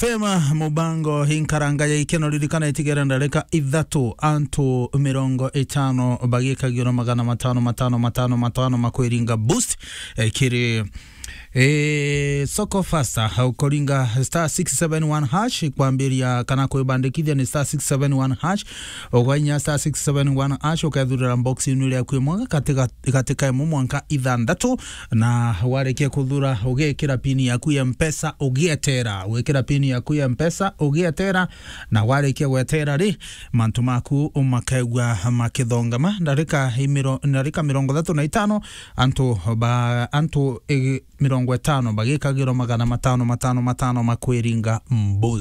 FM mubango hinkaranga ya ikeno lirikana itigera ndareka ithatu antu 50 bagika giro magana matano makweringa boost kiri soko fasta ukoringa star 671 hash kwambiria kana kwibandikithia ni star 671 hash ogwanya star 671 hash ukathurira box inule ya kwimwanga katika mumwanka ithandatu na warekia kuthura ugekira pini ya kuya mpesa ugietera wekira pini ya kuya mpesa ugietera na warekia gwetera ri mantu maku umakegwa makithongama ndarika 35 antu 50 bagika giro magana matano makweringa mbuzi.